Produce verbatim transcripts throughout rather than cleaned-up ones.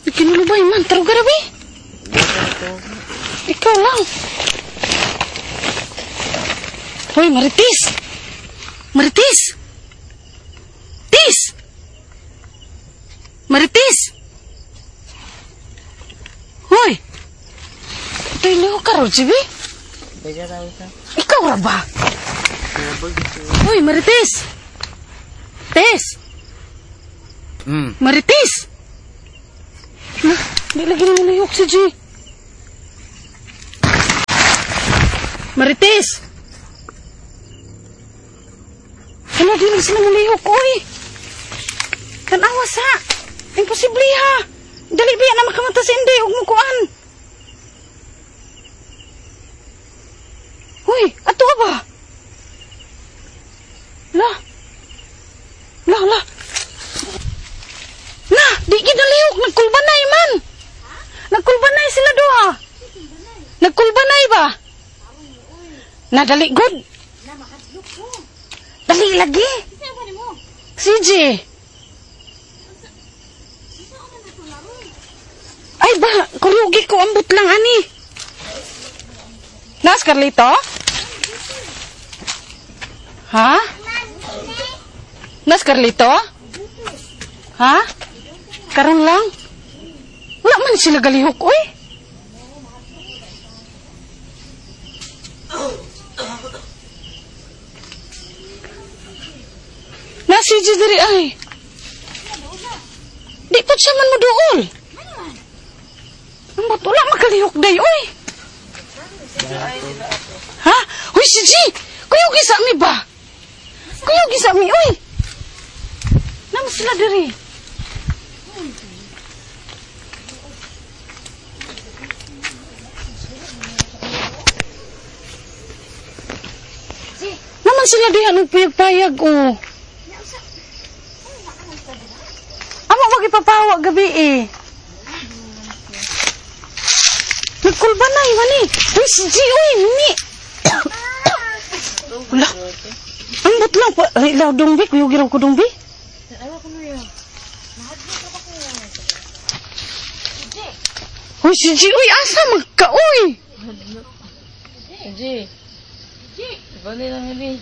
Ikinulubay man, tarong ka rabi. Ikaw lang. Hoy, Marites! Marites! Tis! Marites! Hoy! Ito'y liho ka raw, Jibi? Ikaw ra ba? Hoy, Marites! Tes! Hmm. Marites! Na, di lagi naman nahiyok si G. Marites! Ano, di lang sila malihok, oy. Kanawas, ha. Imposible, ha. Dali biya na makamata si Inday, huwag mo kuan. Uy, ato ka ba? La. La, la. Na, di ginalihok. Nagkulbanay man. Nagkulbanay sila doha. Nagkulbanay ba? Na, dali, good. Dali lagi. C J. Ay ba, kurugi ko ambot lang ani. Nas Carlito? Ha? Nas Carlito? Ha? Karon lang? Wala man sila galihok, oy. Nasi je diri ay. Di po siya man mo dool. Ang ba't wala makalihok day, oy. Ha? Uy, si G! Kuyog isa mi ba? Kuyog isa mi, oy. Nama sila diri. Naman sila diyan nagpayag-payag, oh. Amo magipapawag gabi eh. Nagkulbanay mani. Uy, si G, uy, ni. Wala. Ang but lang pa. Ay, ilaw dungbi. Kuyog iraw ko dungbi. Uy, si G, uy, asa magka, uy. G. G. Bali lang ini.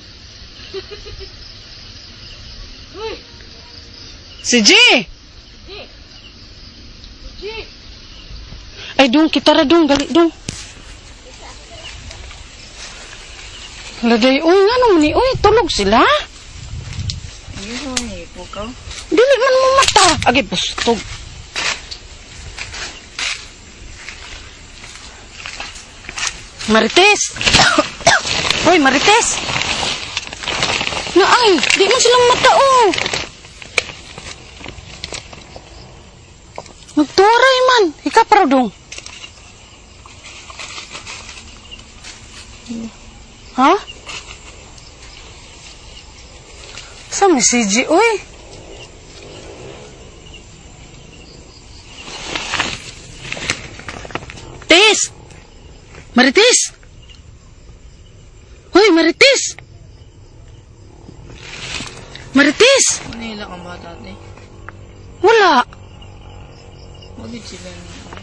Uy. Si G. G. G. Ay, dong, kita ra dong, gali dong. Laday, uy, nga naman ni, uy, tulog sila. Ayun, ay, pukaw. Dili man mo mata. Agi, bustog. Marites! Uy, Marites! Na ay, di man silang mata, oh. Nagtuwaray man. Ika pa raw dong. Ha? Sa may C G, uy? Tes! Marites! Uy, Marites! Marites! Ano yung lakang bata, ate? Wala. Bakit sila?